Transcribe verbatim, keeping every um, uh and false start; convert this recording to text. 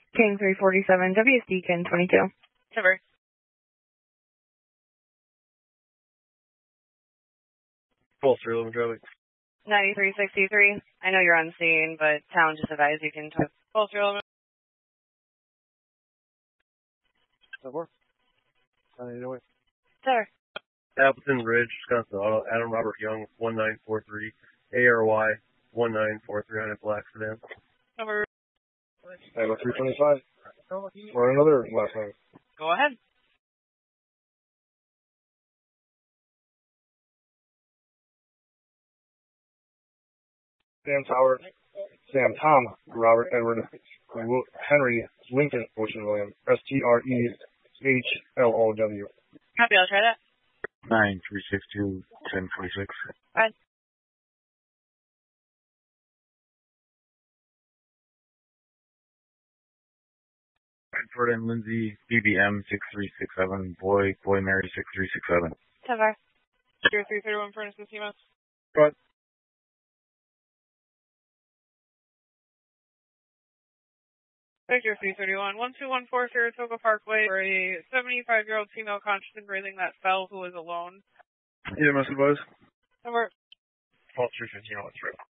King three forty-seven, W S D Kin twenty-two. Cover. Full through them, traffic. ninety-three sixty-three. I know you're on scene, but town just advised you can full through them. Cover. Anyway. Sir. Appleton Ridge, Wisconsin Auto, Adam Robert Young, one nine four three, A R Y, one nine four three, on a black sedan. Cover. Angle three twenty-five. Or another last name. Go ahead. Sam Tower, Sam Tom, Robert Edward, Henry Lincoln Ocean William, S T R E H L O W. Copy, I'll try that. nine three six two, ten forty-six. Bye. Bedford and Lindsay, B B M six three six seven, Boy, Boy Mary six three six seven. Cover. zero three three one Furnace C M S. Go ahead. Victor three thirty-one, one two one four Saratoga Parkway for a seventy-five-year-old female conscious and breathing that fell who was alone. Yeah, must advise. Cover. Fault three fifteen, oh, that's right.